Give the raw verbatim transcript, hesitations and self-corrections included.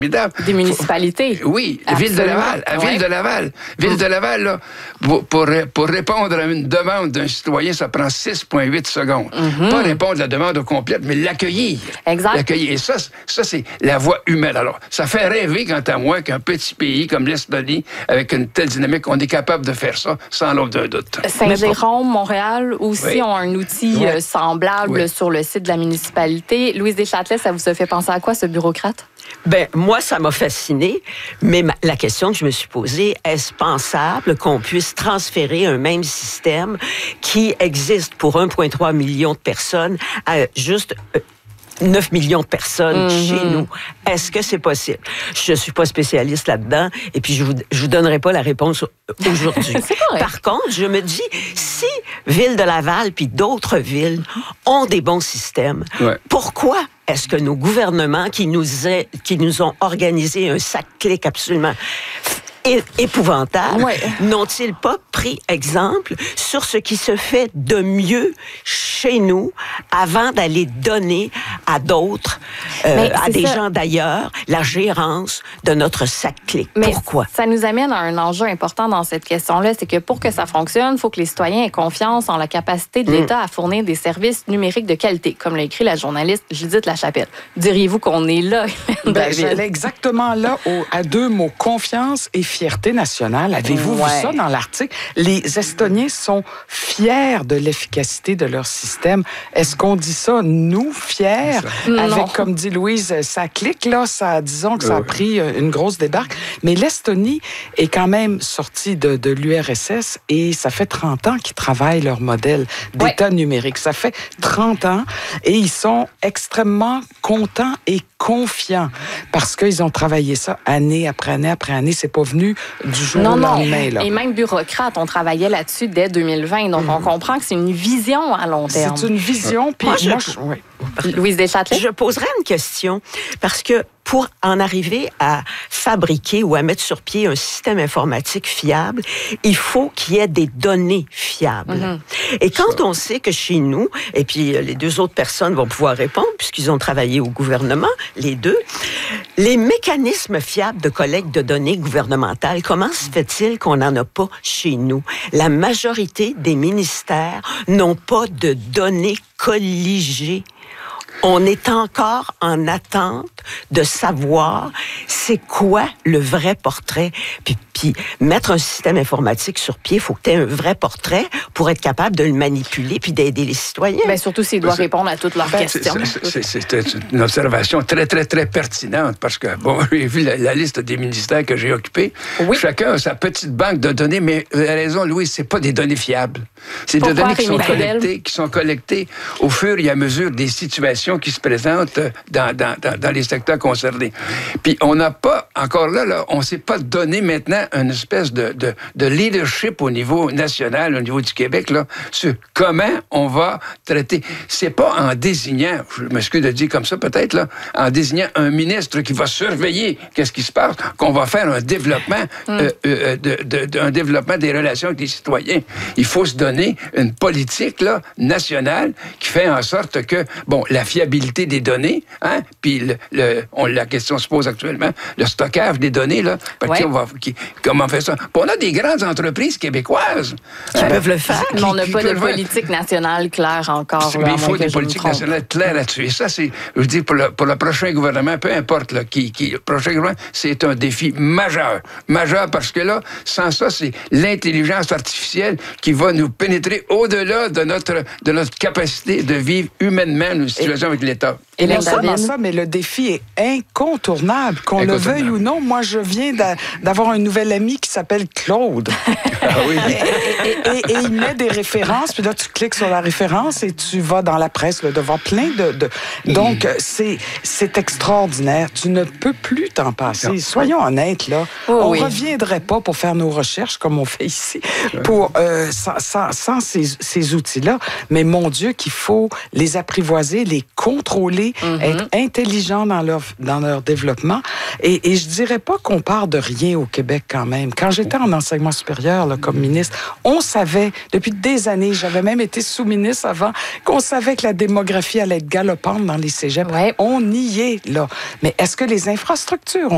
Des municipalités. Faut, oui, Absolument. Ville de Laval. À ouais. Ville de Laval. Ville de Laval, là, pour, pour, pour répondre à une demande d'un citoyen, ça prend six virgule huit secondes. Mm-hmm. Pas répondre à la demande au complète, mais l'accueillir. Exact. L'accueillir. Et ça, ça, c'est la voie humaine. Alors, ça fait rêver, quant à moi, qu'un petit pays comme l'Estonie, avec une telle dynamique, on est capable de faire ça sans l'ombre d'un doute. Saint-Jérôme, Montréal aussi oui. ont un outil oui. euh, semblable oui. sur le site de la municipalité. Louise Deschâtelet, ça vous a fait penser à quoi, ce bureaucrate? Ben moi, ça m'a fasciné, mais ma, la question que je me suis posée, est-ce pensable qu'on puisse transférer un même système qui existe pour un virgule trois million de personnes à juste... Euh, neuf millions de personnes mm-hmm. chez nous. Est-ce que c'est possible? Je suis pas spécialiste là-dedans et puis je vous, je vous donnerai pas la réponse aujourd'hui. Par contre, je me dis, si Ville de Laval puis d'autres villes ont des bons systèmes, ouais. pourquoi est-ce que nos gouvernements qui nous, a, qui nous ont organisé un sac-clic absolument épouvantable, ouais. n'ont-ils pas pris exemple sur ce qui se fait de mieux chez nous avant d'aller donner à d'autres, euh, à des ça. gens d'ailleurs, la gérance de notre sac-clic? Pourquoi? Ça nous amène à un enjeu important dans cette question-là, c'est que pour que ça fonctionne, il faut que les citoyens aient confiance en la capacité de l'État mmh. à fournir des services numériques de qualité, comme l'a écrit la journaliste Judith Lachapelle. Diriez-vous qu'on est là? Ben, j'allais exactement là au, à deux mots, confiance et fierté nationale. Avez-vous ouais. vu ça dans l'article? Les Estoniens sont fiers de l'efficacité de leur système. Est-ce qu'on dit ça, nous, fiers? Ça. Avec, non. comme dit Louise, ça clique, là, ça, disons que ça a pris une grosse débarque. Mais l'Estonie est quand même sortie de, de l'U R S S et ça fait trente ans qu'ils travaillent leur modèle d'État ouais. numérique. Ça fait trente ans et ils sont extrêmement contents et confiants parce qu'ils ont travaillé ça année après année après année. C'est pas venu du jour non, au non. lendemain. Là. Et même bureaucrate, on travaillait là-dessus dès deux mille vingt. Donc, mmh. on comprend que c'est une vision à long terme. C'est une vision. Puis moi, je... Moi, je... Oui. Louise Deschâtelet? Je poserais une question parce que pour en arriver à fabriquer ou à mettre sur pied un système informatique fiable, il faut qu'il y ait des données fiables. Mm-hmm. Et quand Ça. on sait que chez nous, et puis les deux autres personnes vont pouvoir répondre puisqu'ils ont travaillé au gouvernement, les deux, les mécanismes fiables de collecte de données gouvernementales, comment se fait-il qu'on n'en a pas chez nous? La majorité des ministères n'ont pas de données colligées. On est encore en attente de savoir c'est quoi le vrai portrait. Puis, puis mettre un système informatique sur pied, il faut que tu aies un vrai portrait pour être capable de le manipuler puis d'aider les citoyens. Bien, surtout s'il doit répondre à toutes leurs ben, questions. C'est, c'est, c'est une observation très, très, très pertinente parce que, bon, j'ai vu la, la liste des ministères que j'ai occupés. Oui. Chacun a sa petite banque de données, mais vous avez raison, Louis, c'est pas des données fiables. C'est Pourquoi, des données qui sont, collectées, qui sont collectées au fur et à mesure des situations qui se présentent dans, dans, dans, dans les secteurs concernés. Puis on n'a pas, encore là, là on ne s'est pas donné maintenant une espèce de, de, de leadership au niveau national, au niveau du Québec, là, sur comment on va traiter. C'est pas en désignant, je m'excuse de dire comme ça peut-être, là, en désignant un ministre qui va surveiller qu'est-ce qui se passe, qu'on va faire un développement, mm. euh, euh, de, de, de, un développement des relations avec les citoyens. Il faut se donner une politique là, nationale qui fait en sorte que, bon, la fiabilité des données, hein, puis le, le, on, la question se pose actuellement, le stockage des données, là, parce ouais. qu'on va, qui, comment on fait ça? Puis on a des grandes entreprises québécoises qui hein, peuvent le faire. Mais on n'a pas de politique nationale claire encore. Mais il faut des politiques nationales claires là-dessus. Et ça, c'est, je dis, pour le, pour le prochain gouvernement, peu importe là, qui, qui, le prochain gouvernement, c'est un défi majeur. Majeur parce que là, sans ça, c'est l'intelligence artificielle qui va nous pénétrer au-delà de notre, de notre capacité de vivre humainement une situation Et... avec l'État. Et non seulement ça, mais le défi est incontournable. Qu'on incontournable. le veuille ou non, moi, je viens d'a, d'avoir un nouvel ami qui s'appelle Claude. Ah oui. et, et, et, et il met des références, puis là, tu cliques sur la référence et tu vas dans la presse, là, devant plein de... de... Donc, c'est, c'est extraordinaire. Tu ne peux plus t'en passer. Non. Soyons honnêtes, là. Oh, on ne oui. reviendrait pas pour faire nos recherches comme on fait ici, pour, euh, sans, sans, sans ces, ces outils-là. Mais mon Dieu, qu'il faut les apprivoiser, les contrôler, Mm-hmm. être intelligents dans leur, dans leur développement. Et, et je dirais pas qu'on part de rien au Québec quand même. Quand j'étais en enseignement supérieur là, comme ministre, on savait, depuis des années, j'avais même été sous-ministre avant, qu'on savait que la démographie allait être galopante dans les cégeps. Ouais. On y est là. Mais est-ce que les infrastructures ont